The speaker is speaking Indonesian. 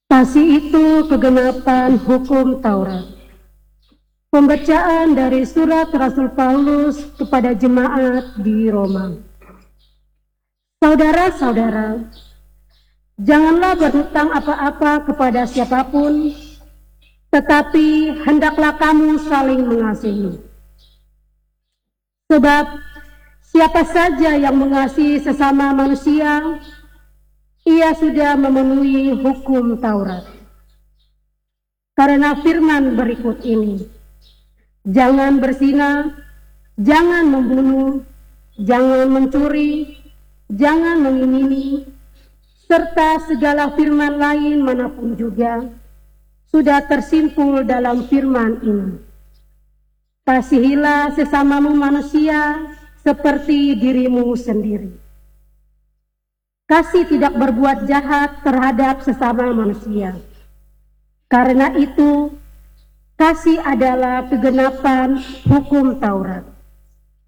Kasih itu kegenapan hukum Taurat. Pembacaan dari surat Rasul Paulus kepada jemaat di Roma. Saudara-saudara, janganlah berhutang apa-apa kepada siapapun, tetapi hendaklah kamu saling mengasihi. Sebab siapa saja yang mengasihi sesama manusia, ia sudah memenuhi hukum Taurat. Karena firman berikut ini, jangan berzina, jangan membunuh, jangan mencuri, jangan mengingini, serta segala firman lain manapun juga sudah tersimpul dalam firman ini. Kasihilah sesamamu manusia seperti dirimu sendiri. Kasih tidak berbuat jahat terhadap sesama manusia. Karena itu, kasih adalah kegenapan hukum Taurat.